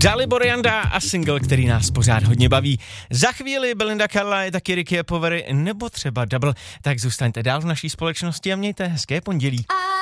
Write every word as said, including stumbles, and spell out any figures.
Dalibor Janda a single, který nás pořád hodně baví. Za chvíli Belinda Carlisle, taky Ricky Powery nebo třeba Double. Tak zůstaňte dál v naší společnosti a mějte hezké pondělí.